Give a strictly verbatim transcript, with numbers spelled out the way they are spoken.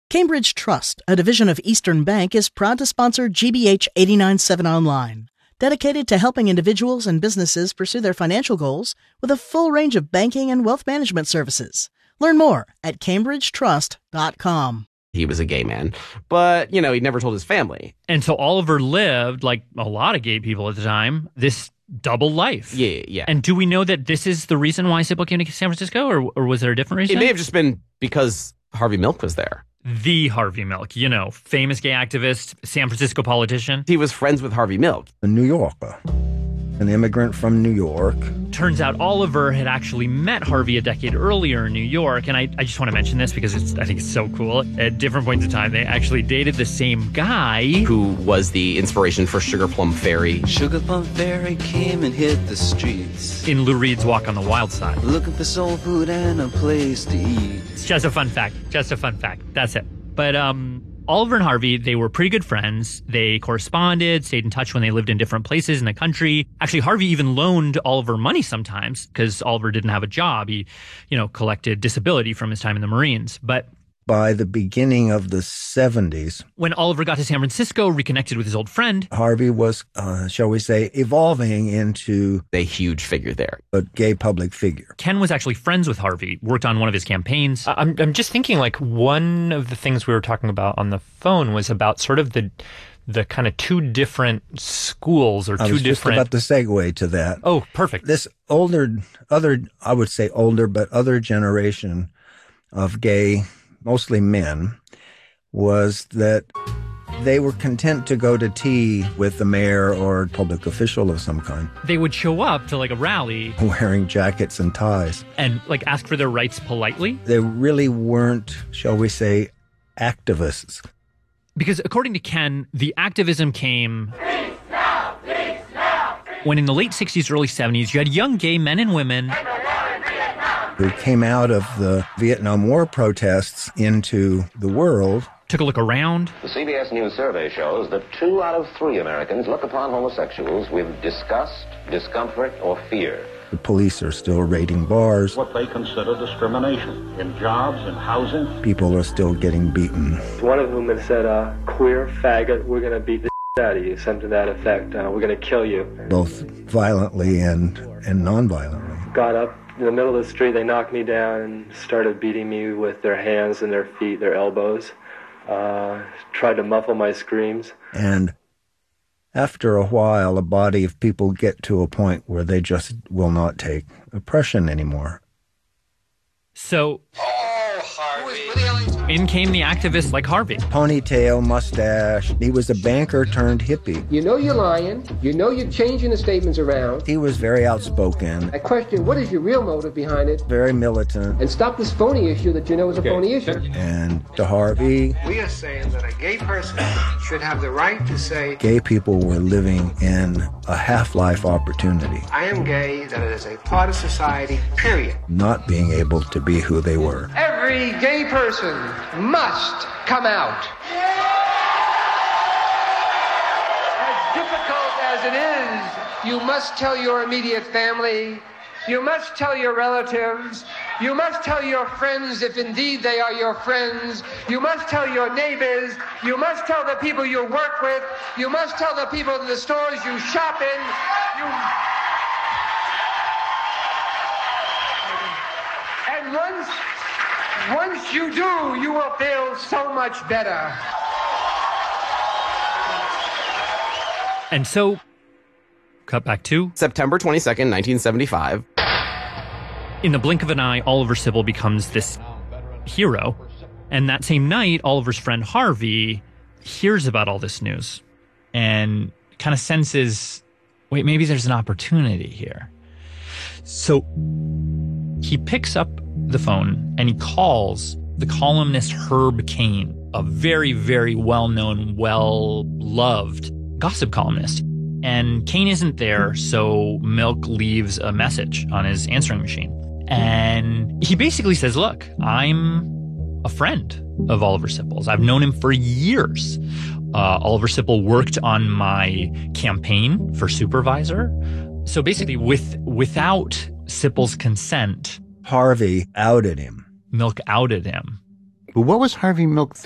Cambridge Trust, a division of Eastern Bank, is proud to sponsor G B H eight nine seven Online, dedicated to helping individuals and businesses pursue their financial goals with a full range of banking and wealth management services. Learn more at cambridge trust dot com. He was a gay man, but, you know, he never told his family. And so Oliver lived, like a lot of gay people at the time, this double life. Yeah, yeah. And do we know that this is the reason why Sipple came to San Francisco, or, or was there a different reason? It may have just been because Harvey Milk was there. The Harvey Milk, you know, famous gay activist, San Francisco politician. He was friends with Harvey Milk. A New Yorker, an immigrant from New York. Turns out Oliver had actually met Harvey a decade earlier in New York, and I, I just want to mention this because it's, I think it's so cool. At different points in time, they actually dated the same guy. Who was the inspiration for Sugar Plum Fairy. Sugar Plum Fairy came and hit the streets. In Lou Reed's Walk on the Wild Side. Looking for soul food and a place to eat. It's just a fun fact. Just a fun fact. That's it. But um, Oliver and Harvey, they were pretty good friends. They corresponded, stayed in touch when they lived in different places in the country. Actually, Harvey even loaned Oliver money sometimes because Oliver didn't have a job. He, you know, collected disability from his time in the Marines. But by the beginning of the seventies, when Oliver got to San Francisco, reconnected with his old friend, Harvey was, uh, shall we say, evolving into a huge figure there. A gay public figure. Ken was actually friends with Harvey, worked on one of his campaigns. I'm, I'm just thinking, like, one of the things we were talking about on the phone was about sort of the the kind of two different schools or two I was different... just about to segue to that. Oh, perfect. This older, other, I would say older, but other generation of gay, mostly men, was that they were content to go to tea with the mayor or public official of some kind. They would show up to like a rally wearing jackets and ties and like ask for their rights politely. They really weren't, shall we say, activists. Because according to Ken, the activism came peace now, peace now, peace. When in the late sixties, early seventies, you had young gay men and women who came out of the Vietnam War protests into the world. Took a look around. The C B S News survey shows that two out of three Americans look upon homosexuals with disgust, discomfort, or fear. The police are still raiding bars. What they consider discrimination in jobs and housing. People are still getting beaten. One of them had said, uh, queer, faggot, we're going to beat the shit out of you, something to that effect. Uh, we're going to kill you. Both violently and, and non-violently. Got up in the middle of the street, they knocked me down and started beating me with their hands and their feet, their elbows. Uh, tried to muffle my screams. And after a while, a body of people get to a point where they just will not take oppression anymore. So, oh, Harvey. In came the activists like Harvey. Ponytail, mustache. He was a banker turned hippie. You know you're lying. You know you're changing the statements around. He was very outspoken. I question, what is your real motive behind it? Very militant. And stop this phony issue that you know is okay. a phony issue. And to Harvey, we are saying that a gay person should have the right to say gay people were living in a half-life opportunity. I am gay, that it is a part of society, period. Not being able to be who they were. Every gay person must come out. As difficult as it is, you must tell your immediate family, you must tell your relatives, you must tell your friends if indeed they are your friends, you must tell your neighbors, you must tell the people you work with, you must tell the people in the stores you shop in, you... And once, once you do, you will feel so much better. And so, cut back to September twenty-second, nineteen seventy-five. In the blink of an eye, Oliver Sipple becomes this hero. And that same night, Oliver's friend Harvey hears about all this news and kind of senses, wait, maybe there's an opportunity here. So he picks up the phone and he calls the columnist Herb Caen, a very, very well-known, well-loved gossip columnist. And Caen isn't there, so Milk leaves a message on his answering machine. And he basically says, look, I'm a friend of Oliver Sipple's. I've known him for years. Uh, Oliver Sipple worked on my campaign for supervisor. So basically, with without Sipple's consent, Harvey outed him. Milk outed him. But what was Harvey Milk thinking?